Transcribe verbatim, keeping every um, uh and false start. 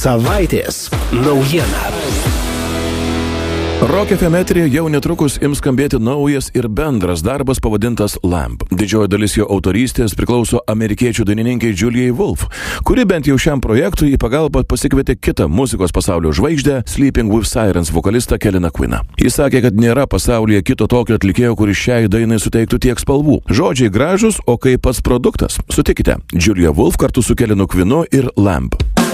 Savaitės naujiena. Rock F M eteryje jau netrukus ims skambėti naujas ir bendras darbas pavadintas Lamb. Didžioji dalis jo autorystės priklauso amerikiečių dainininkai Juliai Wolf, kuri bent jau šiam projektui į pagalbą pasikvietė kitą muzikos pasaulio žvaigždę, Sleeping with Sirens vokalistą Kelliną Quinną. Jis sakė, kad nėra pasaulyje kito tokio atlikėjo, kuris šiai dainai suteiktų tiek spalvų. Žodžiai gražus, o kaip pats produktas. Sutikite, Julia Wolf kartu su Kellinu Quinnu ir Lamb.